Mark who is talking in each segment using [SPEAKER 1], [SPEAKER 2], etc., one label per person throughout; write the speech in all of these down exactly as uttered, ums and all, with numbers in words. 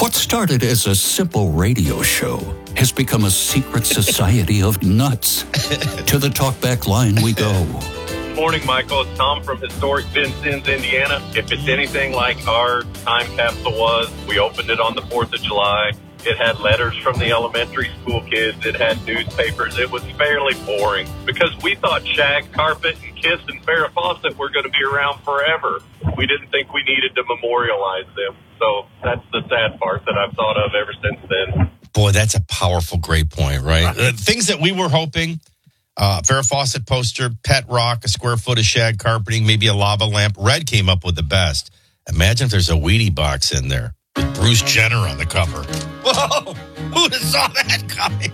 [SPEAKER 1] What started as a simple radio show has become a secret society of nuts. To the talkback line we go.
[SPEAKER 2] Morning, Michael. It's Tom from historic Vincennes, Indiana. If it's anything like our time capsule was, we opened it on the fourth of July. It had letters from the elementary school kids. It had newspapers. It was fairly boring because we thought Shag, Carpet, and Kiss and Farrah Fawcett were going to be around forever. We didn't think we needed to memorialize them. So that's the sad part that I've thought of ever since then.
[SPEAKER 3] Boy, that's a powerful, great point, right? Uh, things that we were hoping, uh, Farrah Fawcett poster, pet rock, a square foot of Shag carpeting, maybe a lava lamp. Red came up with the best. Imagine if there's a Wheatie box in there with Bruce Jenner on the cover. Whoa! Who saw that coming?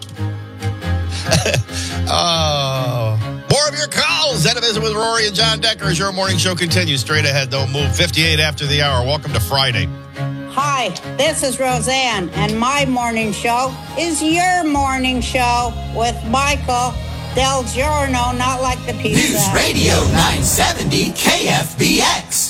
[SPEAKER 3] Oh, more of your calls. Then a visit with Rory and John Decker as your morning show continues. Straight ahead, don't move. fifty-eight after the hour. Welcome to Friday.
[SPEAKER 4] Hi, this is Roseanne, and my morning show is your morning show with Michael Del Giorno, not like the pizza.
[SPEAKER 5] News Radio nine seventy K F B X.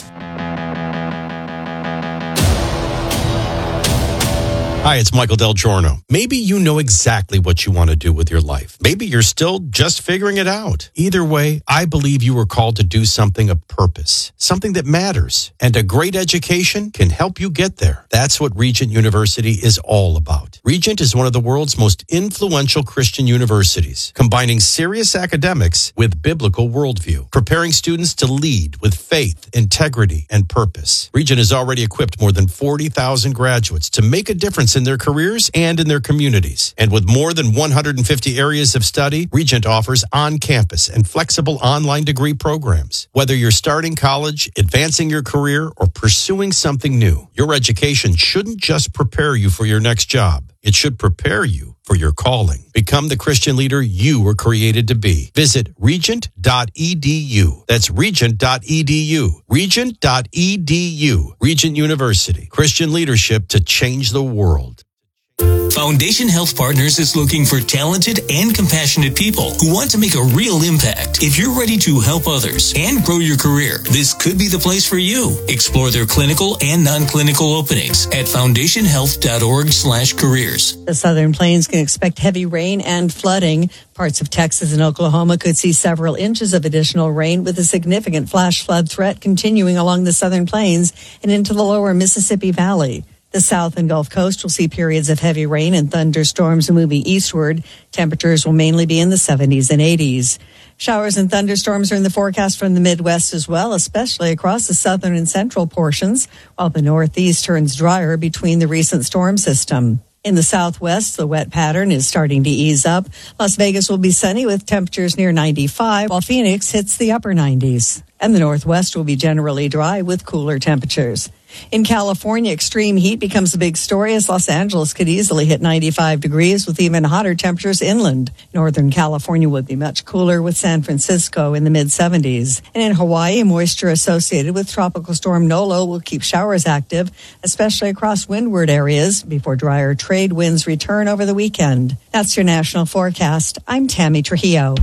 [SPEAKER 6] Hi, it's Michael Del Giorno. Maybe you know exactly what you want to do with your life. Maybe you're still just figuring it out. Either way, I believe you were called to do something of purpose, something that matters, and a great education can help you get there. That's what Regent University is all about. Regent is one of the world's most influential Christian universities, combining serious academics with biblical worldview, preparing students to lead with faith, integrity, and purpose. Regent has already equipped more than forty thousand graduates to make a difference in their careers and in their communities. And with more than one hundred fifty areas of study, Regent offers on-campus and flexible online degree programs. Whether you're starting college, advancing your career, or pursuing something new, your education shouldn't just prepare you for your next job. It should prepare you for your calling. Become the Christian leader you were created to be. Visit regent dot e d u. That's regent dot e d u. regent dot e d u. Regent University. Christian leadership to change the world.
[SPEAKER 7] Foundation Health Partners is looking for talented and compassionate people who want to make a real impact. If you're ready to help others and grow your career, this could be the place for you. Explore their clinical and non-clinical openings at foundation health dot org slash careers.
[SPEAKER 8] The Southern Plains can expect heavy rain and flooding. Parts of Texas and Oklahoma could see several inches of additional rain, with a significant flash flood threat continuing along the Southern Plains and into the lower Mississippi Valley. The South and Gulf Coast will see periods of heavy rain and thunderstorms moving eastward. Temperatures will mainly be in the seventies and eighties. Showers and thunderstorms are in the forecast from the Midwest as well, especially across the southern and central portions, while the Northeast turns drier between the recent storm system. In the Southwest, the wet pattern is starting to ease up. Las Vegas will be sunny with temperatures near ninety-five, while Phoenix hits the upper nineties. And the Northwest will be generally dry with cooler temperatures. In California, extreme heat becomes a big story as Los Angeles could easily hit ninety-five degrees with even hotter temperatures inland. Northern California would be much cooler with San Francisco in the mid-seventies. And in Hawaii, moisture associated with Tropical Storm Nolo will keep showers active, especially across windward areas, before drier trade winds return over the weekend. That's your national forecast. I'm Tammy Trujillo.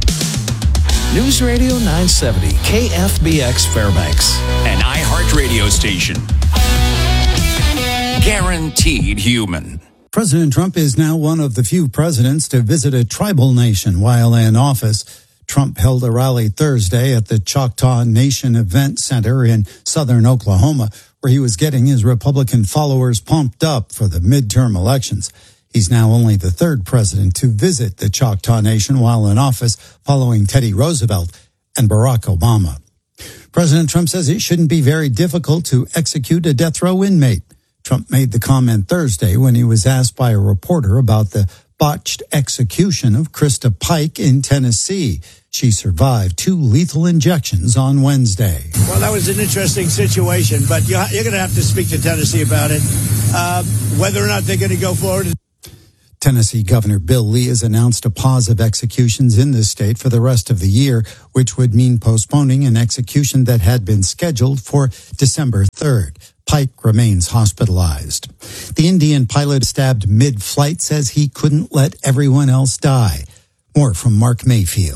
[SPEAKER 9] News Radio nine seventy, K F B X Fairbanks, an iHeart radio station. Guaranteed human.
[SPEAKER 10] President Trump is now one of the few presidents to visit a tribal nation while in office. Trump held a rally Thursday at the Choctaw Nation Event Center in southern Oklahoma, where he was getting his Republican followers pumped up for the midterm elections. He's now only the third president to visit the Choctaw Nation while in office, following Teddy Roosevelt and Barack Obama. President Trump says it shouldn't be very difficult to execute a death row inmate. Trump made the comment Thursday when he was asked by a reporter about the botched execution of Krista Pike in Tennessee. She survived two lethal injections on Wednesday.
[SPEAKER 11] Well, that was an interesting situation, but you're, you're going to have to speak to Tennessee about it, uh, whether or not they're going to go forward.
[SPEAKER 10] Tennessee Governor Bill Lee has announced a pause of executions in the state for the rest of the year, which would mean postponing an execution that had been scheduled for December third. Pike remains hospitalized. The Indian pilot stabbed mid-flight says he couldn't let everyone else die. More from Mark Mayfield.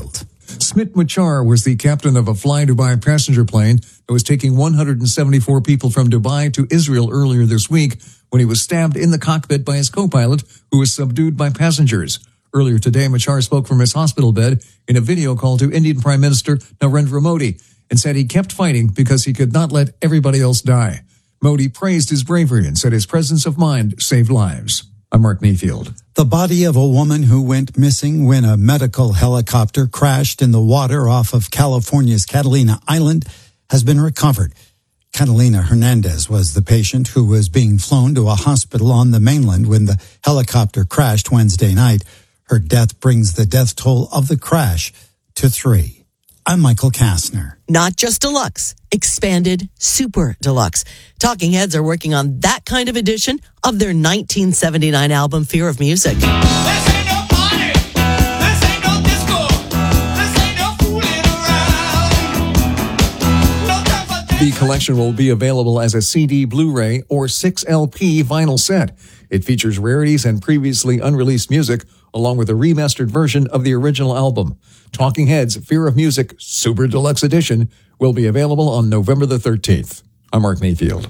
[SPEAKER 12] Smit Machar was the captain of a Fly Dubai passenger plane that was taking one hundred seventy-four people from Dubai to Israel earlier this week when he was stabbed in the cockpit by his co-pilot, who was subdued by passengers. Earlier today, Machar spoke from his hospital bed in a video call to Indian Prime Minister Narendra Modi and said he kept fighting because he could not let everybody else die. Modi praised his bravery and said his presence of mind saved lives. I'm Mark Mayfield.
[SPEAKER 10] The body of a woman who went missing when a medical helicopter crashed in the water off of California's Catalina Island has been recovered. Catalina Hernandez was the patient who was being flown to a hospital on the mainland when the helicopter crashed Wednesday night. Her death brings the death toll of the crash to three. I'm Michael Kastner.
[SPEAKER 13] Not just deluxe, expanded super deluxe. Talking Heads are working on that kind of edition of their nineteen seventy-nine album, Fear of Music.
[SPEAKER 5] This ain't no party. This ain't no disco. This ain't no fooling around. No time for
[SPEAKER 12] The collection will be available as a C D, Blu-ray, or six L P vinyl set. It features rarities and previously unreleased music, along with a remastered version of the original album. Talking Heads Fear of Music Super Deluxe Edition will be available on November the thirteenth. I'm Mark Mayfield.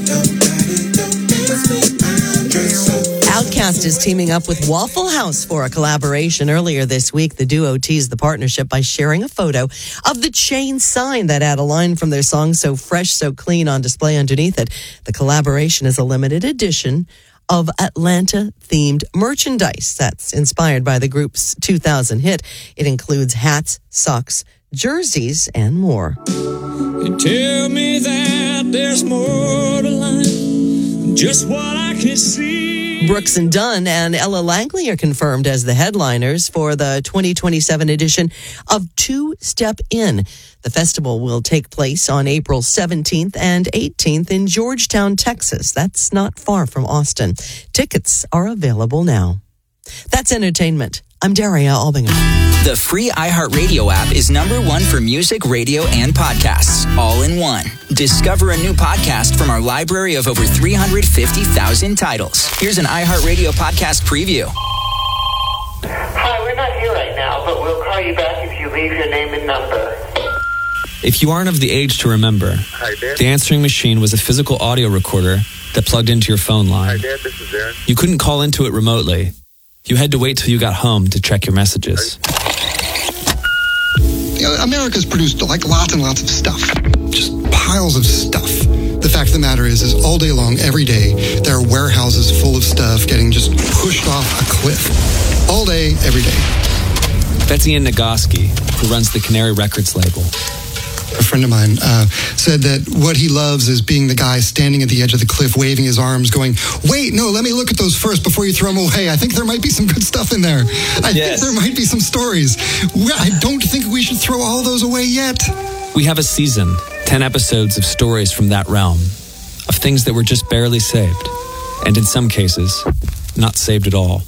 [SPEAKER 13] Outkast is teaming up with Waffle House for a collaboration. Earlier this week, the duo teased the partnership by sharing a photo of the chain sign that had a line from their song So Fresh, So Clean on display underneath it. The collaboration is a limited edition of Atlanta-themed merchandise that's inspired by the group's two thousand hit. It includes hats, socks, jerseys, and more.
[SPEAKER 14] You tell me that there's more to life than just what I can see.
[SPEAKER 13] Brooks and Dunn and Ella Langley are confirmed as the headliners for the twenty twenty-seven edition of Two Step In. The festival will take place on April seventeenth and eighteenth in Georgetown, Texas. That's not far from Austin. Tickets are available now. That's entertainment. I'm Daria Albinger.
[SPEAKER 15] The free iHeartRadio app is number one for music, radio, and podcasts, all in one. Discover a new podcast from our library of over three hundred fifty thousand titles. Here's an iHeartRadio podcast preview.
[SPEAKER 16] Hi, we're not here right now, but we'll call you back if you leave your name and number.
[SPEAKER 17] If you aren't of the age to remember,
[SPEAKER 16] Hi, Dad.
[SPEAKER 17] the answering machine was a physical audio recorder that plugged into your phone line.
[SPEAKER 16] Hi, Dad. This is Darren.
[SPEAKER 17] You couldn't call into it remotely. You had to wait till you got home to check your messages.
[SPEAKER 18] You know, America's produced like lots and lots of stuff. Just piles of stuff. The fact of the matter is, is all day long, every day, there are warehouses full of stuff getting just pushed off a cliff. All day, every day.
[SPEAKER 17] That's Ian Nagoski, who runs the Canary Records label.
[SPEAKER 18] A friend of mine uh, said that what he loves is being the guy standing at the edge of the cliff, waving his arms, going, wait, no, let me look at those first before you throw them away. I think there might be some good stuff in there. I
[SPEAKER 17] Yes.
[SPEAKER 18] think there might be some stories. I don't think we should throw all those away yet.
[SPEAKER 17] We have a season, ten episodes of stories from that realm, of things that were just barely saved, and in some cases, not saved at all.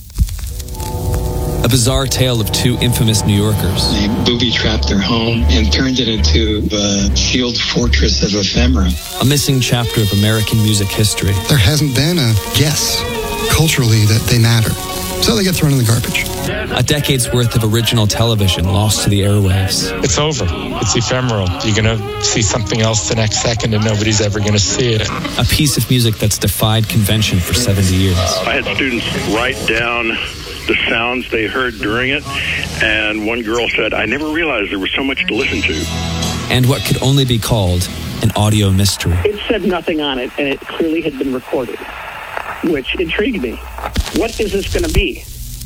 [SPEAKER 17] A bizarre tale of two infamous New Yorkers.
[SPEAKER 19] They booby-trapped their home and turned it into the sealed fortress of ephemera.
[SPEAKER 17] A missing chapter of American music history.
[SPEAKER 18] There hasn't been a guess culturally that they matter. So they get thrown in the garbage.
[SPEAKER 17] A decade's worth of original television lost to the airwaves.
[SPEAKER 20] It's over. It's ephemeral. You're going to see something else the next second and nobody's ever going to see it.
[SPEAKER 17] A piece of music that's defied convention for seventy years.
[SPEAKER 21] I had students write down the sounds they heard during it, and one girl said, I never realized there was so much to listen to.
[SPEAKER 17] And what could only be called an audio mystery.
[SPEAKER 22] It said nothing on it, and it clearly had been recorded, which intrigued me. What is this going to be?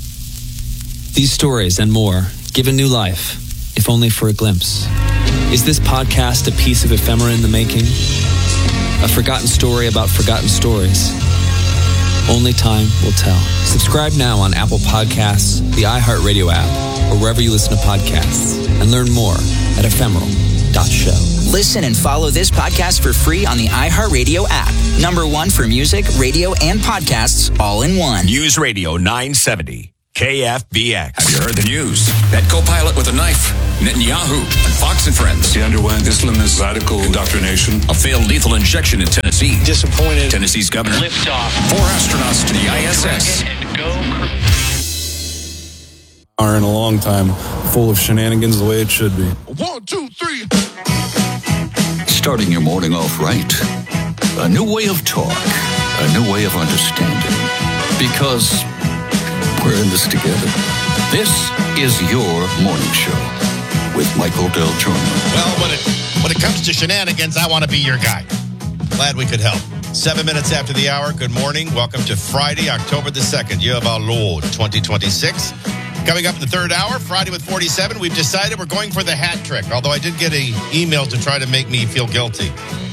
[SPEAKER 17] These stories and more given new life, if only for a glimpse. Is this podcast a piece of ephemera in the making? A forgotten story about forgotten stories? Only time will tell. Subscribe now on Apple Podcasts, the iHeartRadio app, or wherever you listen to podcasts, and learn more at ephemeral dot show.
[SPEAKER 15] Listen and follow this podcast for free on the iHeartRadio app. Number one for music, radio, and podcasts, all in one.
[SPEAKER 9] News Radio nine seventy, K F B X. Have you heard the news? That co-pilot with a knife, Netanyahu, and Fox and Friends.
[SPEAKER 23] He underwent Islamist radical indoctrination.
[SPEAKER 9] A failed lethal injection in Tennessee.
[SPEAKER 23] Disappointed.
[SPEAKER 9] Tennessee's governor.
[SPEAKER 23] Liftoff.
[SPEAKER 9] Four astronauts to the I S S.
[SPEAKER 23] Are in a long time, full of shenanigans the way it should be.
[SPEAKER 5] One, two, three.
[SPEAKER 9] Starting your morning off right. A new way of talk. A new way of understanding. Because we're in this together. This is your morning show with Michael Del Giorno.
[SPEAKER 6] Well, when it when it comes to shenanigans, I want to be your guy. Glad we could help. Seven minutes after the hour. Good morning. Welcome to Friday, October the second, year of our Lord, twenty twenty-six. Coming up in the third hour, Friday with forty-seven, we've decided we're going for the hat trick, although I did get an email to try to make me feel guilty.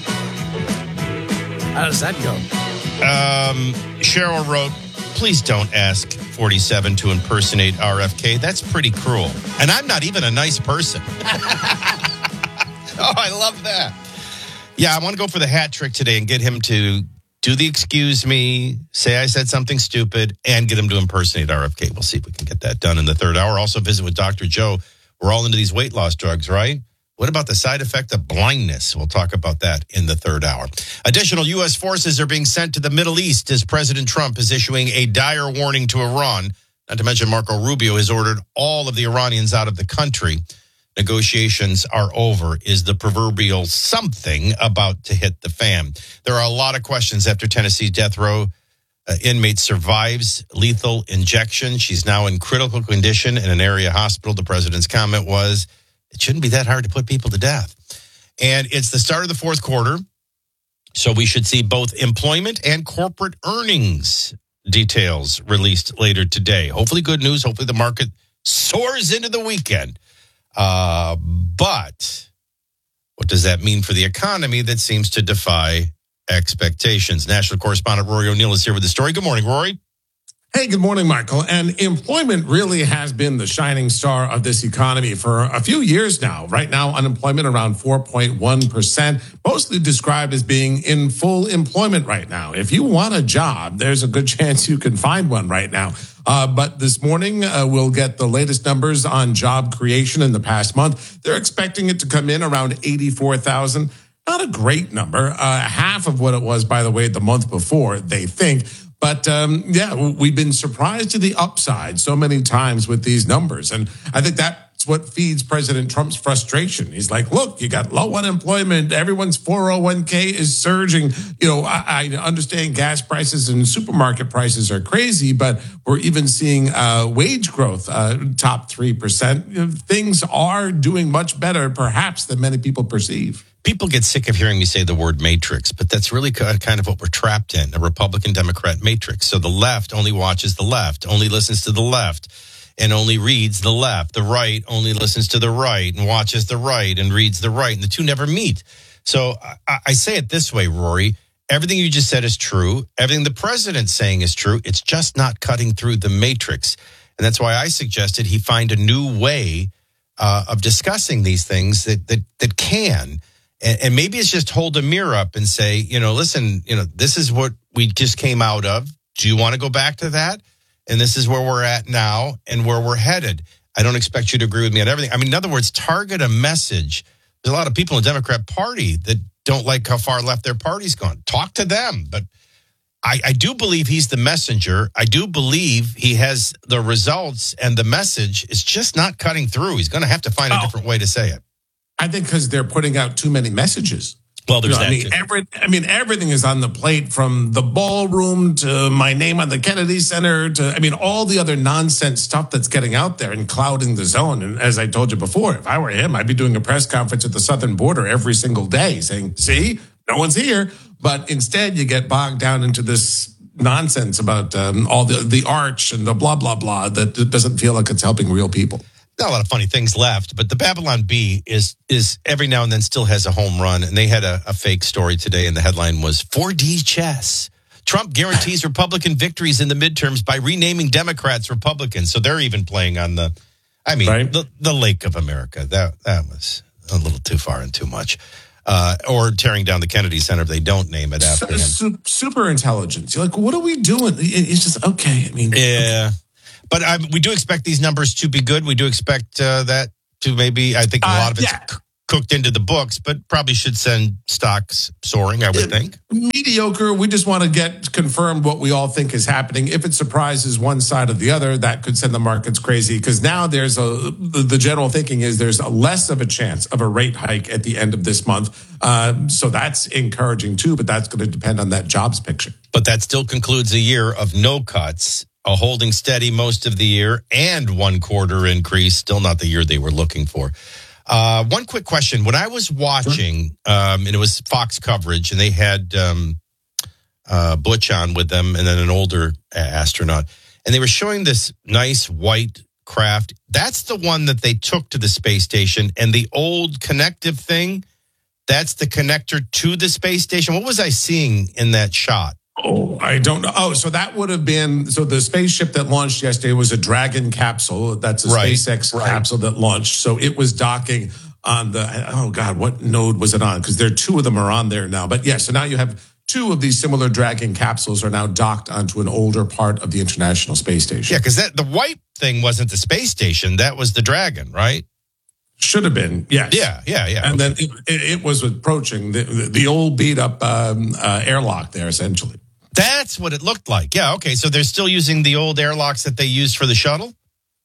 [SPEAKER 1] How does that go?
[SPEAKER 6] Um, Cheryl wrote, please don't ask forty-seven to impersonate R F K. That's pretty cruel. And I'm not even a nice person. Oh, I love that. Yeah, I want to go for the hat trick today and get him to do the excuse me, say I said something stupid, and get him to impersonate R F K. We'll see if we can get that done in the third hour. Also visit with Doctor Joe. We're all into these weight loss drugs, right? What about the side effect of blindness? We'll talk about that in the third hour. Additional U S forces are being sent to the Middle East as President Trump is issuing a dire warning to Iran. Not to mention Marco Rubio has ordered all of the Iranians out of the country. Negotiations are over. Is the proverbial something about to hit the fan? There are a lot of questions after Tennessee's death row uh, inmate survives lethal injection. She's now in critical condition in an area hospital. The president's comment was, it shouldn't be that hard to put people to death. And it's the start of the fourth quarter, so we should see both employment and corporate earnings details released later today. Hopefully good news. Hopefully the market soars into the weekend. Uh, but what does that mean for the economy that seems to defy expectations? National correspondent Rory O'Neill is here with the story. Good morning, Rory.
[SPEAKER 1] Hey, good morning, Michael. And employment really has been the shining star of this economy for a few years now. Right now, unemployment around four point one percent, mostly described as being in full employment right now. If you want a job, there's a good chance you can find one right now. Uh, but this morning, uh, we'll get the latest numbers on job creation in the past month. They're expecting it to come in around eighty-four thousand. Not a great number. Uh, half of what it was, by the way, the month before, they think. But, um, yeah, we've been surprised to the upside so many times with these numbers. And I think that's what feeds President Trump's frustration. He's like, look, you got low unemployment. Everyone's four oh one k is surging. You know, I, I understand gas prices and supermarket prices are crazy, but we're even seeing uh, wage growth uh, top three percent. You know, things are doing much better, perhaps, than many people perceive.
[SPEAKER 6] People get sick of hearing me say the word matrix, but that's really kind of what we're trapped in, a Republican-Democrat matrix. So the left only watches the left, only listens to the left, and only reads the left. The right only listens to the right and watches the right and reads the right, and the two never meet. So I, I say it this way, Rory. Everything you just said is true. Everything the president's saying is true. It's just not cutting through the matrix. And that's why I suggested he find a new way uh, of discussing these things that that that can. And maybe it's just hold a mirror up and say, you know, listen, you know, this is what we just came out of. Do you want to go back to that? And this is where we're at now and where we're headed. I don't expect you to agree with me on everything. I mean, in other words, target a message. There's a lot of people in the Democrat Party that don't like how far left their party's gone. Talk to them. But I, I do believe he's the messenger. I do believe he has the results, and the message is just not cutting through. He's going to have to find a
[SPEAKER 1] oh.
[SPEAKER 6] different way to say it.
[SPEAKER 1] I think because they're putting out too many messages.
[SPEAKER 6] Well, there's
[SPEAKER 1] you know,
[SPEAKER 6] that
[SPEAKER 1] I mean,
[SPEAKER 6] too.
[SPEAKER 1] every, I mean, everything is on the plate, from the ballroom to my name on the Kennedy Center to, I mean, all the other nonsense stuff that's getting out there and clouding the zone. And as I told you before, if I were him, I'd be doing a press conference at the southern border every single day saying, see, no one's here. But instead, you get bogged down into this nonsense about um, all the, the arch and the blah, blah, blah that doesn't feel like it's helping real people.
[SPEAKER 6] Not a lot of funny things left, but the Babylon Bee is is every now and then still has a home run. And they had a, a fake story today, and the headline was four D chess. Trump guarantees Republican victories in the midterms by renaming Democrats Republicans. So they're even playing on the, I mean, right. the, the Lake of America. That that was a little too far and too much. Uh, or tearing down the Kennedy Center if they don't name it after him.
[SPEAKER 1] Super, super intelligence. You're like, what are we doing? It's just, okay. I mean,
[SPEAKER 6] yeah. Okay. But um, we do expect these numbers to be good. We do expect uh, that to maybe, I think a lot of it's
[SPEAKER 1] uh, yeah.
[SPEAKER 6] cooked into the books, but probably should send stocks soaring, I would think.
[SPEAKER 1] Mediocre. We just want to get confirmed what we all think is happening. If it surprises one side or the other, that could send the markets crazy, because now there's a, the general thinking is there's a less of a chance of a rate hike at the end of this month. Uh, so that's encouraging too, but that's going to depend on that jobs picture.
[SPEAKER 6] But that still concludes a year of no cuts, a holding steady most of the year, and one quarter increase. Still not the year they were looking for. Uh, one quick question. When I was watching, um, and it was Fox coverage, and they had um, uh, Butch on with them, and then an older astronaut, and they were showing this nice white craft. That's the one that they took to the space station, and the old connective thing, that's the connector to the space station. What was I seeing in that shot?
[SPEAKER 1] Oh, I don't know. Oh, so that would have been, so the spaceship that launched yesterday was a Dragon capsule. That's a
[SPEAKER 6] Right,
[SPEAKER 1] SpaceX
[SPEAKER 6] right.
[SPEAKER 1] capsule that launched. So it was docking on the, oh God, what node was it on? Because there are two of them are on there now. But yeah, so now you have two of these similar Dragon capsules are now docked onto an older part of the International Space Station.
[SPEAKER 6] Yeah, because that the white thing wasn't the space station. That was the Dragon, right?
[SPEAKER 1] Should have been, yes.
[SPEAKER 6] Yeah, yeah, yeah.
[SPEAKER 1] And then it, it, it was approaching the, the old beat up um, uh, airlock there, essentially.
[SPEAKER 6] That's what it looked like. Yeah, okay. So they're still using the old airlocks that they used for the shuttle?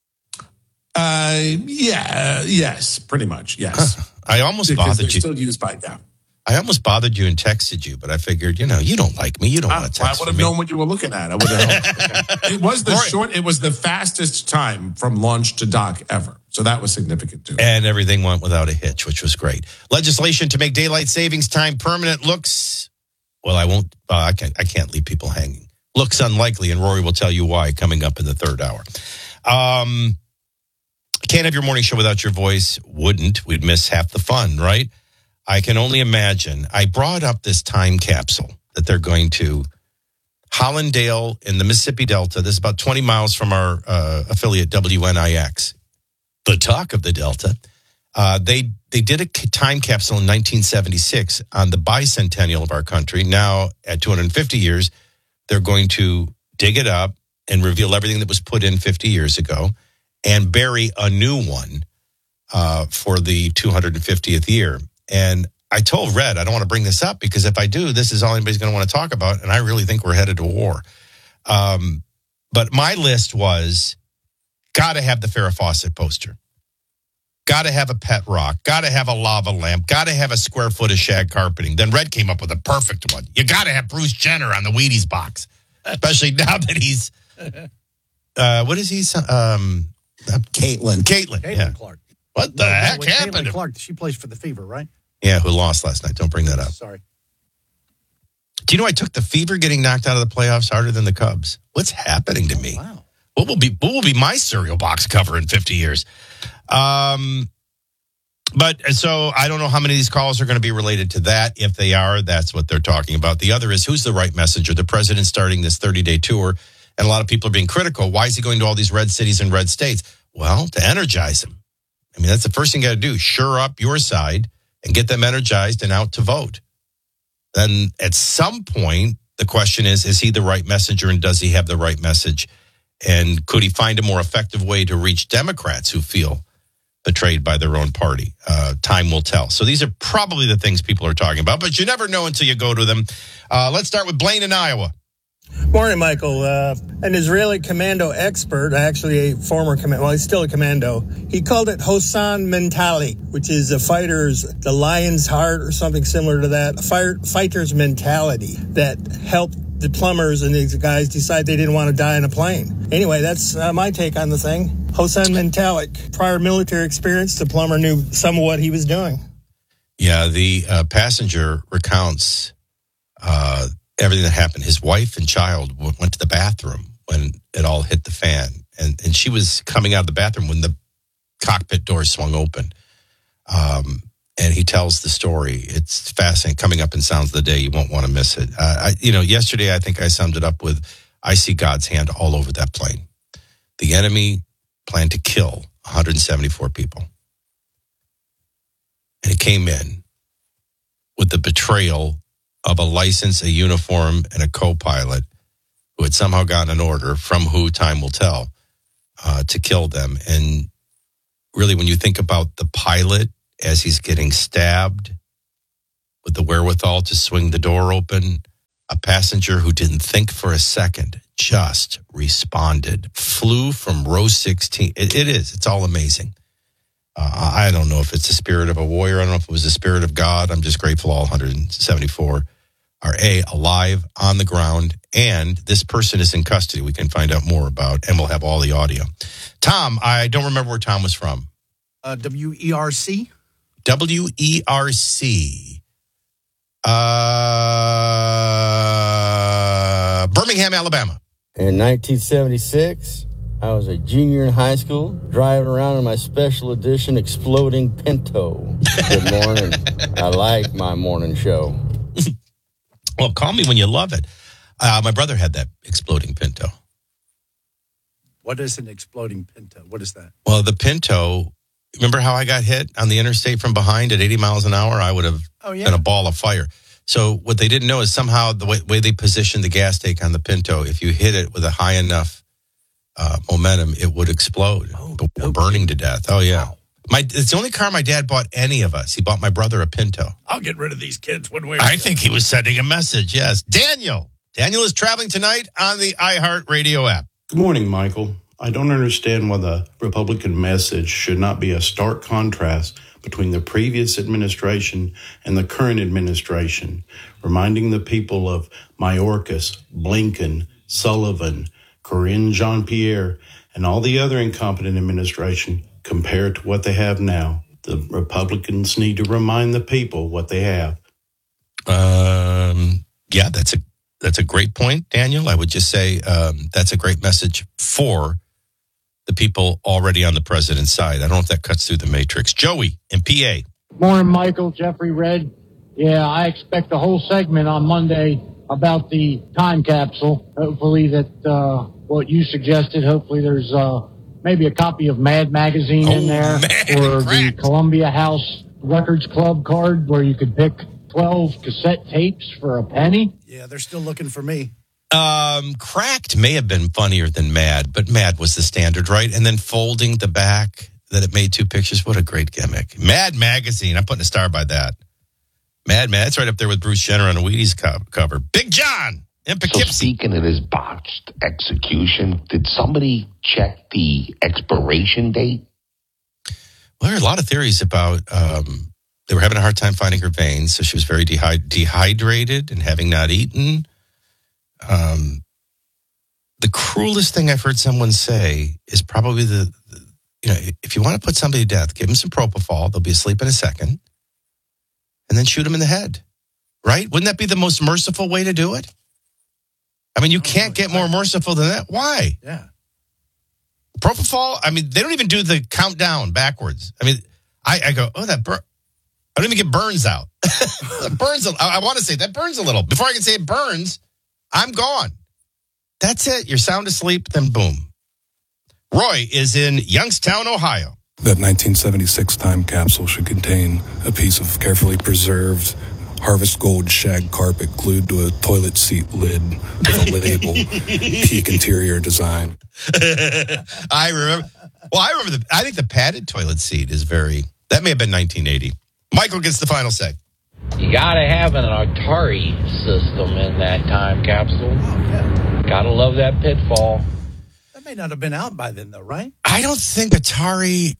[SPEAKER 1] Uh, yeah, yes, pretty much, yes.
[SPEAKER 6] Huh. I almost
[SPEAKER 1] Because
[SPEAKER 6] bothered
[SPEAKER 1] they're
[SPEAKER 6] you.
[SPEAKER 1] still used by now.
[SPEAKER 6] I almost bothered you and texted you, but I figured, you know, you don't like me. You don't want to
[SPEAKER 1] I
[SPEAKER 6] text
[SPEAKER 1] would have
[SPEAKER 6] me.
[SPEAKER 1] known what you were looking at. I would have. It was the
[SPEAKER 6] Right.
[SPEAKER 1] short. It was the fastest time from launch to dock ever. So that was significant too.
[SPEAKER 6] And everything went without a hitch, which was great. Legislation to make daylight savings time permanent looks, well, I won't, uh, I can't, I can't leave people hanging. Looks unlikely, and Rory will tell you why coming up in the third hour. Um, can't have your morning show without your voice. Wouldn't. We'd miss half the fun, right? I can only imagine. I brought up this time capsule that they're going to Hollandale in the Mississippi Delta. This is about twenty miles from our uh, affiliate W N I X. The talk of the Delta. Uh, they they did a time capsule in nineteen seventy-six on the bicentennial of our country. Now, at two hundred fifty years, they're going to dig it up and reveal everything that was put in fifty years ago and bury a new one uh, for the two hundred fiftieth year. And I told Red, I don't want to bring this up because if I do, this is all anybody's going to want to talk about. And I really think we're headed to war. Um, but my list was, got to have the Farrah Fawcett poster. Got to have a pet rock. Got to have a lava lamp. Got to have a square foot of shag carpeting. Then Red came up with a perfect one. You got to have Bruce Jenner on the Wheaties box, especially now that he's, uh, what is he? Um,
[SPEAKER 10] Caitlin.
[SPEAKER 6] Caitlin.
[SPEAKER 2] Caitlin
[SPEAKER 6] Yeah.
[SPEAKER 2] Clark.
[SPEAKER 6] What the
[SPEAKER 2] No, no,
[SPEAKER 6] heck
[SPEAKER 2] wait,
[SPEAKER 6] happened?
[SPEAKER 2] Caitlin Clark, she plays for the Fever, right?
[SPEAKER 6] Yeah, who lost last night. Don't bring that up.
[SPEAKER 2] Sorry.
[SPEAKER 6] Do you know I took the Fever getting knocked out of the playoffs harder than the Cubs? What's happening to me?
[SPEAKER 2] Wow.
[SPEAKER 6] What will be what will be my cereal box cover in fifty years? Um, but so I don't know how many of these calls are going to be related to that. If they are, that's what they're talking about. The other is, who's the right messenger? The president's starting this thirty-day tour, and a lot of people are being critical. Why is he going to all these red cities and red states? Well, to energize them. I mean, that's the first thing you got to do. Shore up your side and get them energized and out to vote. Then at some point, the question is, is he the right messenger and does he have the right message? And could he find a more effective way to reach Democrats who feel betrayed by their own party? Uh, time will tell. So these are probably the things people are talking about, but you never know until you go to them. Uh, let's start with Blaine in Iowa.
[SPEAKER 3] Morning, Michael. Uh, an Israeli commando expert, actually a former commando, well, he's still a commando. He called it Hosan mentality, which is a fighter's, the lion's heart or something similar to that, a fire, fighter's mentality that helped the plumbers and these guys decide they didn't want to die in a plane. Anyway, that's uh, my take on the thing. Hosan mentality, prior military experience, the plumber knew some of what he was doing.
[SPEAKER 6] Yeah, the uh, passenger recounts uh, everything that happened. His wife and child w- went to the bathroom when it all hit the fan. And, and she was coming out of the bathroom when the cockpit doors swung open. Um, and he tells the story. It's fascinating. Coming up in Sounds of the Day, you won't want to miss it. Uh, I, you know, yesterday I think I summed it up with, I see God's hand all over that plane. The enemy planned to kill one hundred seventy-four people. And it came in with the betrayal of a license, a uniform, and a co-pilot who had somehow gotten an order from who time will tell uh, to kill them. And really, when you think about the pilot as he's getting stabbed with the wherewithal to swing the door open. A passenger who didn't think for a second just responded, flew from row sixteen. It, it is. It's all amazing. Uh, I don't know if it's the spirit of a warrior. I don't know if it was the spirit of God. I'm just grateful all one hundred seventy-four are A, alive, on the ground, and this person is in custody. We can find out more about, and we'll have all the audio. Tom, I don't remember where Tom was from.
[SPEAKER 2] Uh, W E R C?
[SPEAKER 6] W E R C. Uh, Birmingham, Alabama.
[SPEAKER 4] In nineteen seventy-six, I was a junior in high school, driving around in my special edition exploding Pinto. Good morning. I like my morning show.
[SPEAKER 6] Well, call me when you love it. Uh, my brother had that exploding Pinto.
[SPEAKER 2] What is an exploding Pinto? What is that?
[SPEAKER 6] Well, the Pinto, remember how I got hit on the interstate from behind at eighty miles an hour? I would have
[SPEAKER 2] oh, yeah.
[SPEAKER 6] been a ball of fire. So what they didn't know is somehow the way, way they positioned the gas tank on the Pinto, if you hit it with a high enough uh, momentum, it would explode. Oh, We're burning to death. Oh, yeah. Wow. My, it's the only car my dad bought any of us. He bought my brother a Pinto.
[SPEAKER 2] I'll get rid of these kids when we're...
[SPEAKER 6] I think he was sending a message, yes. Daniel. Daniel is traveling tonight on the iHeartRadio app.
[SPEAKER 7] Good morning, Michael. I don't understand why the Republican message should not be a stark contrast between the previous administration and the current administration, reminding the people of Mayorkas, Blinken, Sullivan, Corinne Jean-Pierre, and all the other incompetent administration compared to what they have now. The Republicans need to remind the people what they have.
[SPEAKER 6] Um, yeah, that's a that's a great point, Daniel. I would just say um, that's a great message for the people already on the president's side. I don't know if that cuts through the matrix. Joey in P A.
[SPEAKER 24] Morning, Michael. Jeffrey Red. Yeah, I expect a whole segment on Monday about the time capsule. Hopefully that uh, what you suggested, hopefully there's uh, maybe a copy of Mad Magazine oh, in there man, or cracked. the Columbia House Records Club card where you could pick twelve cassette tapes for a penny.
[SPEAKER 2] Yeah, they're still looking for me.
[SPEAKER 6] Um, Cracked may have been funnier than Mad, but Mad was the standard, right? And then folding the back that it made two pictures. What a great gimmick. Mad Magazine. I'm putting a star by that. Mad Mad. That's right up there with Bruce Jenner on a Wheaties co- cover. Big John in Poughkeepsie.
[SPEAKER 25] So speaking of this botched execution, did somebody check the expiration date?
[SPEAKER 6] Well, there are a lot of theories about um, they were having a hard time finding her veins, so she was very dehy- dehydrated and having not eaten. Um, the cruelest thing I've heard someone say is probably the, the, you know, if you want to put somebody to death, give them some propofol. They'll be asleep in a second. And then shoot them in the head. Right? Wouldn't that be the most merciful way to do it? I mean, you can't get more merciful than that. Why?
[SPEAKER 2] Yeah.
[SPEAKER 6] Propofol, I mean, they don't even do the countdown backwards. I mean, I, I go, oh, that burn. I don't even get burns out. That burns. A, I, I want to say that burns a little. Before I can say it burns, I'm gone. That's it. You're sound asleep, then boom. Roy is in Youngstown, Ohio.
[SPEAKER 23] That nineteen seventy-six time capsule should contain a piece of carefully preserved Harvest Gold shag carpet glued to a toilet seat lid with a label, Peak Interior Design.
[SPEAKER 6] I remember. Well, I remember the. I think the padded toilet seat is very. That may have been nineteen eighty. Michael gets the final say.
[SPEAKER 26] You gotta have an Atari system in that time capsule. Oh, yeah. Gotta love that pitfall.
[SPEAKER 2] That may not have been out by then, though, right?
[SPEAKER 6] I don't think Atari.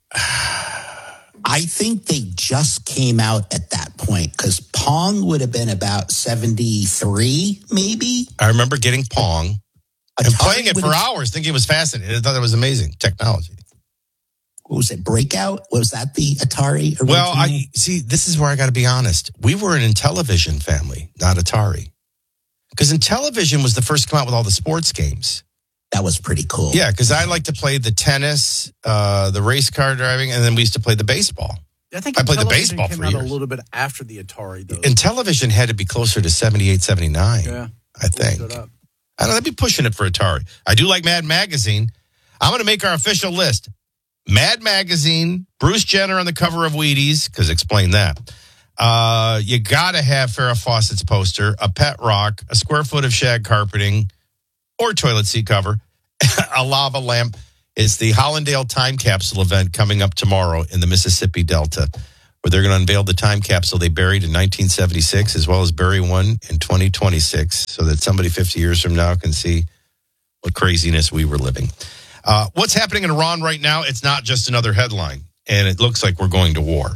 [SPEAKER 27] I think they just came out at that point because Pong would have been about seventy-three, maybe.
[SPEAKER 6] I remember getting Pong Atari and playing it for hours, thinking it was fascinating. I thought it was amazing technology.
[SPEAKER 27] What was it, Breakout? Was that the Atari original?
[SPEAKER 6] Well, I see, this is where I got to be honest. We were an Intellivision family, not Atari. Because Intellivision was the first to come out with all the sports games.
[SPEAKER 27] That was pretty cool.
[SPEAKER 6] Yeah, because I like to play the tennis, uh, the race car driving, and then we used to play the baseball.
[SPEAKER 2] I think
[SPEAKER 6] I played the baseball
[SPEAKER 2] came
[SPEAKER 6] for
[SPEAKER 2] out
[SPEAKER 6] years.
[SPEAKER 2] a little bit after the Atari, though.
[SPEAKER 6] Intellivision had to be closer to seventy-eight, seventy-nine,
[SPEAKER 2] Yeah.
[SPEAKER 6] I think. I don't know, they'd be pushing it for Atari. I do like Mad Magazine. I'm going to make our official list. Mad Magazine, Bruce Jenner on the cover of Wheaties, because explain that. Uh, you got to have Farrah Fawcett's poster, a pet rock, a square foot of shag carpeting, or toilet seat cover, a lava lamp. It's the Hollandale Time Capsule event coming up tomorrow in the Mississippi Delta. where they're going to unveil the time capsule they buried in nineteen seventy-six, as well as bury one in twenty twenty-six, so that somebody fifty years from now can see what craziness we were living. Uh, what's happening in Iran right now, it's not just another headline, and it looks like we're going to war.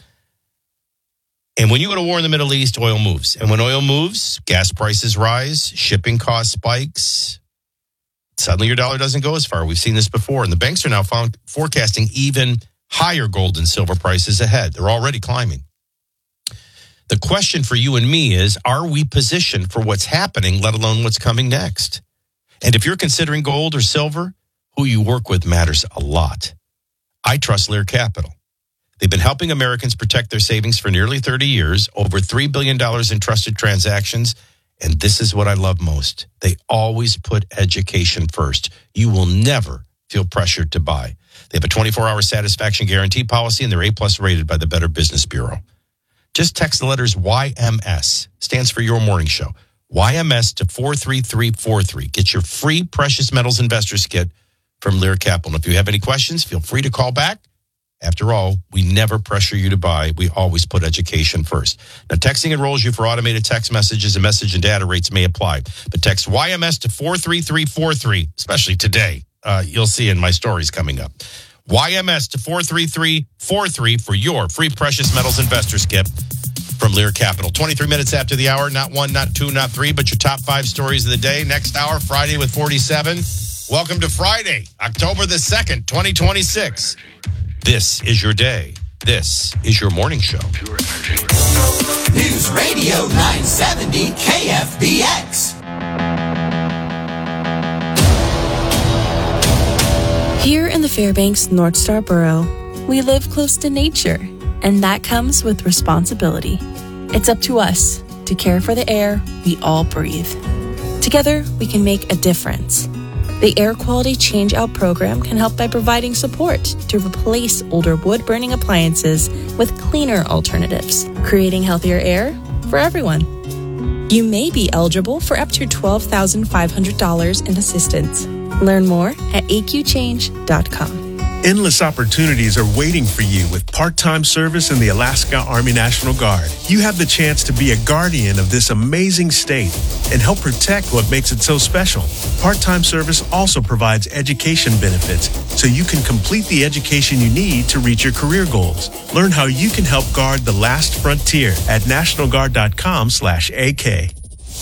[SPEAKER 6] And when you go to war in the Middle East, oil moves. And when oil moves, gas prices rise, shipping cost spikes. Suddenly your dollar doesn't go as far. We've seen this before. And the banks are now found, forecasting even higher gold and silver prices ahead. They're already climbing. The question for you and me is, are we positioned for what's happening, let alone what's coming next? And if you're considering gold or silver, who you work with matters a lot. I trust Lear Capital. They've been helping Americans protect their savings for nearly thirty years, over three billion dollars in trusted transactions. And this is what I love most. They always put education first. You will never feel pressured to buy. They have a twenty-four hour satisfaction guarantee policy, and they're A-plus rated by the Better Business Bureau. Just text the letters Y M S, stands for Your Morning Show. Y M S to four three three four three. Get your free Precious Metals Investors Kit from Lear Capital. And if you have any questions, feel free to call back. After all, we never pressure you to buy. We always put education first. Now, texting enrolls you for automated text messages, and message and data rates may apply. But text Y M S to four three three four three, especially today. Uh, you'll see in my stories coming up. Y M S to four three three four three for your free Precious Metals Investors Kit from Lear Capital. twenty-three minutes after the hour, not one, not two, not three, but your top five stories of the day. Next hour, Friday with forty-seven. Welcome to Friday, October the second, twenty twenty-six. This is your day. This is your morning show.
[SPEAKER 5] News Radio nine seventy K F B X.
[SPEAKER 8] Here in the Fairbanks North Star Borough, we live close to nature, and that comes with responsibility. It's up to us to care for the air we all breathe. Together, we can make a difference. The Air Quality Change-Out program can help by providing support to replace older wood-burning appliances with cleaner alternatives, creating healthier air for everyone. You may be eligible for up to twelve thousand five hundred dollars in assistance. Learn more at A Q change dot com.
[SPEAKER 11] Endless opportunities are waiting for you with part-time service in the Alaska Army National Guard. You have the chance to be a guardian of this amazing state and help protect what makes it so special. Part-time service also provides education benefits, so you can complete the education you need to reach your career goals. Learn how you can help guard the last frontier at national guard dot com slash A K.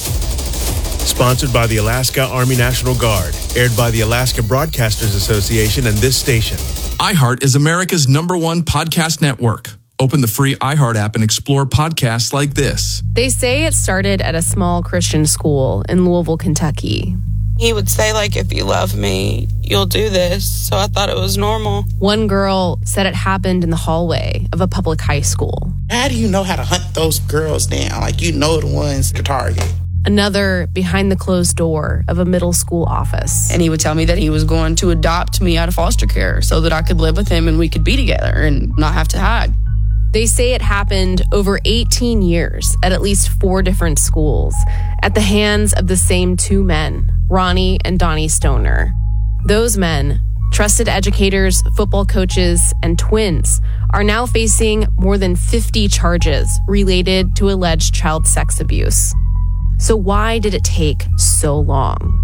[SPEAKER 11] Sponsored by the Alaska Army National Guard. Aired by the Alaska Broadcasters Association and this station.
[SPEAKER 12] iHeart is America's number one podcast network. Open the free iHeart app and explore podcasts like this.
[SPEAKER 13] They say it started at a small Christian school in Louisville, Kentucky.
[SPEAKER 14] He would say, like, if you love me, you'll do this. So I thought it was normal.
[SPEAKER 13] One girl said it happened in the hallway of a public high school.
[SPEAKER 16] How do you know how to hunt those girls down? Like, you know the ones to target.
[SPEAKER 13] Another behind the closed door of a middle school office.
[SPEAKER 14] And he would tell me that he was going to adopt me out of foster care so that I could live with him and we could be together and not have to hide.
[SPEAKER 13] They say it happened over eighteen years at at least four different schools at the hands of the same two men, Ronnie and Donnie Stoner. Those men, trusted educators, football coaches, and twins, are now facing more than fifty charges related to alleged child sex abuse. So why did it take so long?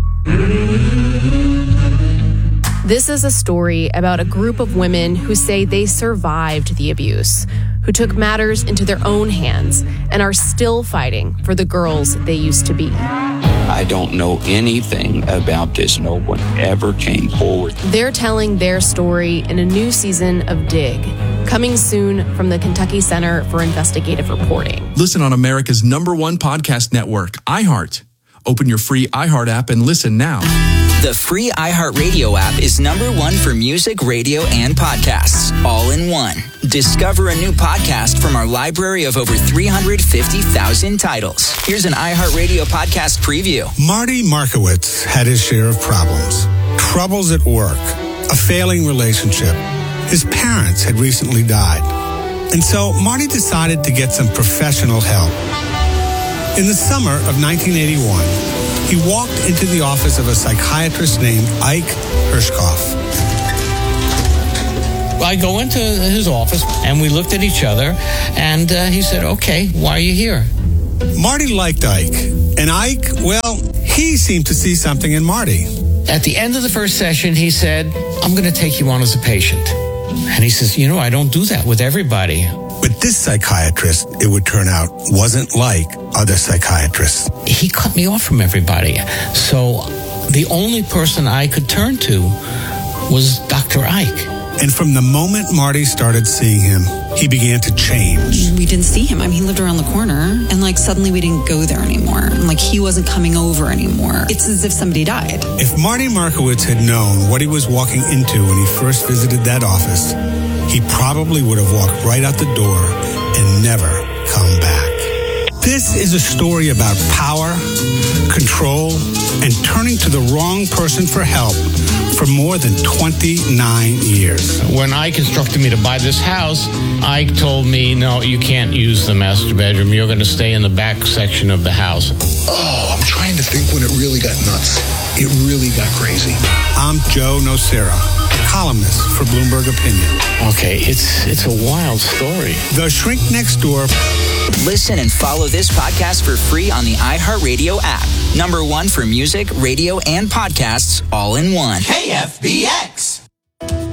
[SPEAKER 13] This is a story about a group of women who say they survived the abuse, who took matters into their own hands and are still fighting for the girls they used to be.
[SPEAKER 19] I don't know anything about this. No one ever came forward.
[SPEAKER 13] They're telling their story in a new season of Dig, coming soon from the Kentucky Center for Investigative Reporting.
[SPEAKER 12] Listen on America's number one podcast network, iHeart. Open your free iHeart app and listen now.
[SPEAKER 15] The free iHeartRadio app is number one for music, radio, and podcasts, all in one. Discover a new podcast from our library of over three hundred fifty thousand titles. Here's an iHeartRadio podcast preview.
[SPEAKER 28] Marty Markowitz had his share of problems. Troubles at work, a failing relationship. His parents had recently died. And so Marty decided to get some professional help. In the summer of nineteen eighty-one, he walked into the office of a psychiatrist named Ike Hirschkoff.
[SPEAKER 1] I go into his office, and we looked at each other, and uh, he said, okay, why are you here?
[SPEAKER 28] Marty liked Ike, and Ike, well, he seemed to see something in Marty.
[SPEAKER 1] At the end of the first session, he said, I'm going to take you on as a patient. And he says, you know, I don't do that with everybody.
[SPEAKER 28] But this psychiatrist, it would turn out, wasn't like other psychiatrists.
[SPEAKER 1] He cut me off from everybody. So the only person I could turn to was Doctor Ike.
[SPEAKER 28] And from the moment Marty started seeing him, he began to change.
[SPEAKER 9] We didn't see him. I mean, he lived around the corner, and like suddenly we didn't go there anymore. And, like he wasn't coming over anymore. It's as if somebody died.
[SPEAKER 28] If Marty Markowitz had known what he was walking into when he first visited that office, he probably would have walked right out the door and never come back. This is a story about power, control, and turning to the wrong person for help for more than twenty-nine years.
[SPEAKER 1] When Ike instructed me to buy this house, Ike told me, no, you can't use the master bedroom. You're going to stay in the back section of the house.
[SPEAKER 10] Oh, I'm trying to think when it really got nuts. It really got crazy.
[SPEAKER 28] I'm Joe Nocera, columnist for Bloomberg Opinion.
[SPEAKER 1] Okay, it's it's a wild story.
[SPEAKER 28] The Shrink Next Door.
[SPEAKER 15] Listen and follow this podcast for free on the iHeartRadio app. Number one for music, radio, and podcasts all in one.
[SPEAKER 5] K F B X.